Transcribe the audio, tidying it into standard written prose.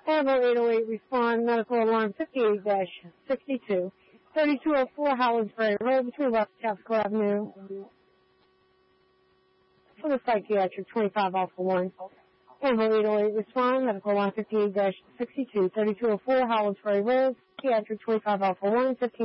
Animal 808, respond medical alarm 58-62, 3204 Howlands Ferry Road between West Chapel Avenue for the psychiatric 25 Alpha 1. Animal 808, respond medical alarm 58-62, 3204 Howlands Ferry Road, psychiatric 25 Alpha 1, 15